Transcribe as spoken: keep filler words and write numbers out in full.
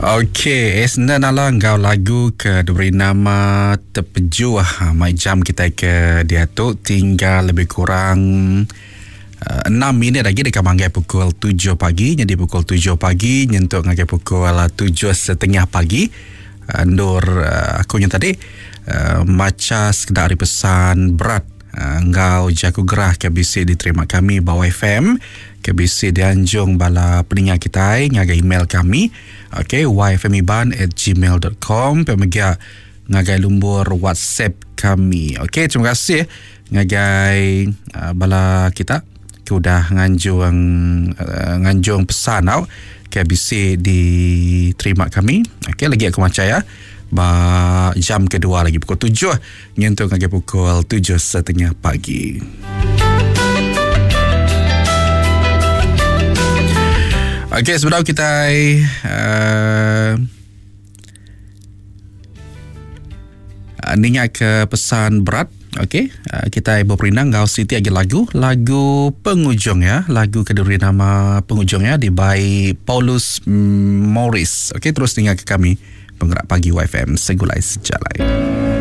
Okey, esna nala ngau lagu ke diberi nama Terpeju. Mai jam kita ke dia tu tinggal lebih kurang uh, enam minit lagi dekat manggai pukul tujuh pagi. Jadi pukul tujuh pagi nyentuk ngagai pukul tujuh setengah pagi. Uh, Nur uh, aku yang tadi uh, maca sekedar pesan berat uh, ngau jaku gerah K B C diterima kami Bawah F M. K B C dianjung bala peningat kita ngagai email kami. Okey, y f m iban at gmail dot com. Pemegia ngagai lumbur WhatsApp kami. Okey, terima kasih ngagai uh, bala kita ke udah nganjung uh, nganjung pesan tau K B C diterima kami. Okey, lagi aku macam ya. Ba jam kedua lagi pukul tujuh nyentuh ngagai pukul tujuh setengah pagi. Okey, sebelum kita uh, ningat ke pesan berat, okey, uh, kita berperindang ngau Siti lagi lagu, lagu Pengujung ya, lagu keduri nama Pengujung ya di by Paulus Morris. Okey, terus ningat ke kami penggerak pagi Y F M Segulai Sejalai.